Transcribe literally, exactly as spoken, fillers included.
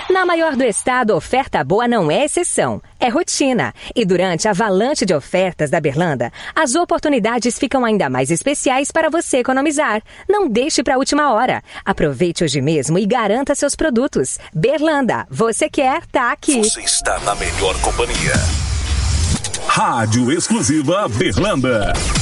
Na maior do estado, oferta boa não é exceção, é rotina. E durante a avalanche de ofertas da Berlanda, as oportunidades ficam ainda mais especiais para você economizar. Não deixe para a última hora. Aproveite hoje mesmo e garanta seus produtos. Berlanda, você quer, tá aqui. Você está na melhor companhia. Rádio Exclusiva Berlanda.